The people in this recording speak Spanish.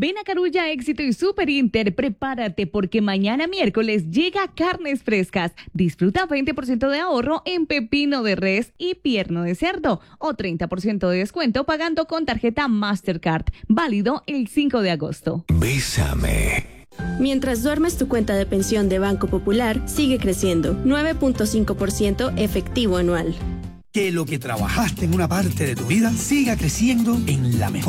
Ven a Carulla, Éxito y Super Inter, prepárate porque mañana miércoles llega Carnes Frescas. Disfruta 20% de ahorro en pepino de res y pierno de cerdo o 30% de descuento pagando con tarjeta Mastercard. Válido el 5 de agosto. Bésame. Mientras duermes, tu cuenta de pensión de Banco Popular sigue creciendo, 9.5% efectivo anual. Que lo que trabajaste en una parte de tu vida siga creciendo en la mejor